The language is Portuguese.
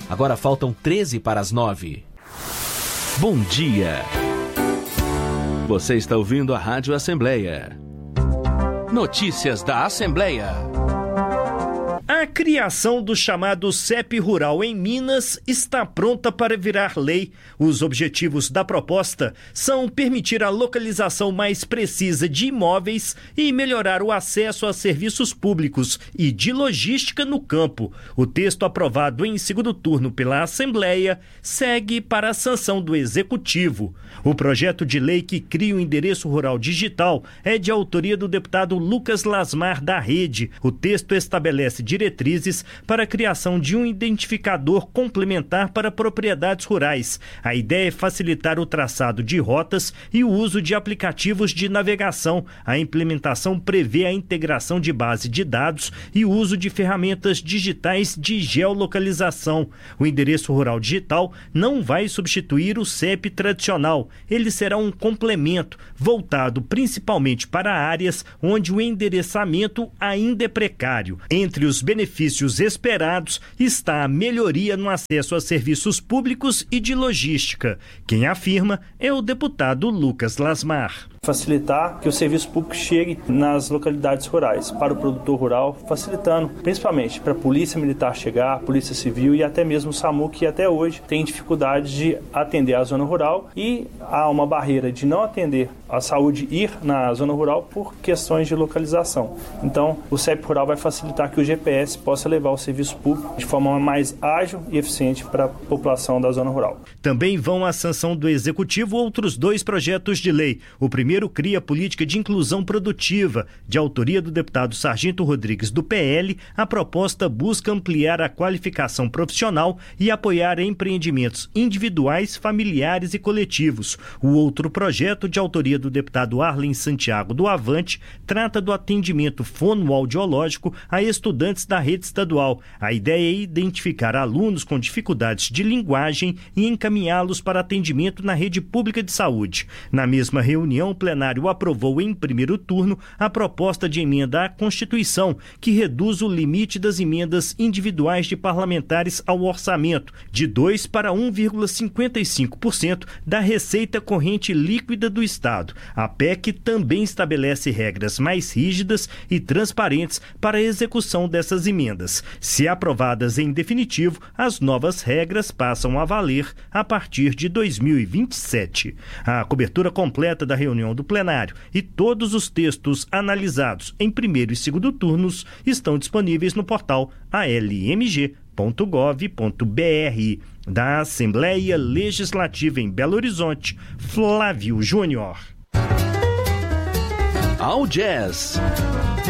Agora faltam 13 para as 9. Bom dia. Você está ouvindo a Rádio Assembleia. Notícias da Assembleia. A criação do chamado CEP Rural em Minas está pronta para virar lei. Os objetivos da proposta são permitir a localização mais precisa de imóveis e melhorar o acesso a serviços públicos e de logística no campo. O texto aprovado em segundo turno pela Assembleia segue para a sanção do Executivo. O projeto de lei que cria o endereço rural digital é de autoria do deputado Lucas Lasmar da Rede. O texto estabelece diretrizes para a criação de um identificador complementar para propriedades rurais. A ideia é facilitar o traçado de rotas e o uso de aplicativos de navegação. A implementação prevê a integração de base de dados e o uso de ferramentas digitais de geolocalização. O endereço rural digital não vai substituir o CEP tradicional. Ele será um complemento, voltado principalmente para áreas onde o endereçamento ainda é precário. Entre os benefícios esperados está a melhoria no acesso a serviços públicos e de logística. Quem afirma é o deputado Lucas Lasmar. Facilitar que o serviço público chegue nas localidades rurais, para o produtor rural, facilitando principalmente para a Polícia Militar chegar, a Polícia Civil e até mesmo o SAMU, que até hoje tem dificuldade de atender a zona rural e há uma barreira de não atender a saúde ir na zona rural por questões de localização. Então, o CEP Rural vai facilitar que o GPS possa levar o serviço público de forma mais ágil e eficiente para a população da zona rural. Também vão à sanção do Executivo outros 2 projetos de lei. O primeiro cria política de inclusão produtiva. De autoria do deputado Sargento Rodrigues, do PL, a proposta busca ampliar a qualificação profissional e apoiar empreendimentos individuais, familiares e coletivos. O outro projeto, de autoria do deputado Arlen Santiago, do Avante, trata do atendimento fonoaudiológico a estudantes da rede estadual. A ideia é identificar alunos com dificuldades de linguagem e encaminhá-los para atendimento na rede pública de saúde. Na mesma reunião, o plenário aprovou em primeiro turno a proposta de emenda à Constituição, que reduz o limite das emendas individuais de parlamentares ao orçamento, de 2% para 1,55% da receita corrente líquida do Estado. A PEC também estabelece regras mais rígidas e transparentes para a execução dessas emendas. Se aprovadas em definitivo, as novas regras passam a valer a partir de 2027. A cobertura completa da reunião do plenário e todos os textos analisados em primeiro e segundo turnos estão disponíveis no portal almg.gov.br. Da Assembleia Legislativa em Belo Horizonte, Flávio Júnior. Ao Jazz.